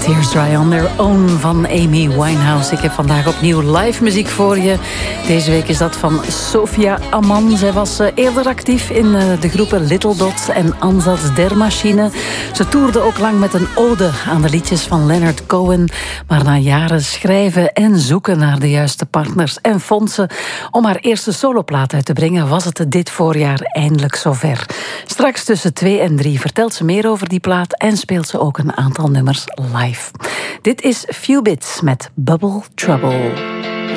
Tears Dry on Their Own van Amy Winehouse. Ik heb vandaag opnieuw live muziek voor je. Deze week is dat van Sophia Amman. Zij was eerder actief in de groepen Little Dots en Ansatz der Machine. Ze toerde ook lang met een ode aan de liedjes van Leonard Cohen. Maar na jaren schrijven en zoeken naar de juiste partners en fondsen om haar eerste soloplaat uit te brengen, was het dit voorjaar eindelijk zover. Straks tussen 2 en 3 vertelt ze meer over die plaat en speelt ze ook een aantal nummers live. Dit is Few Bits met Bubble Trouble.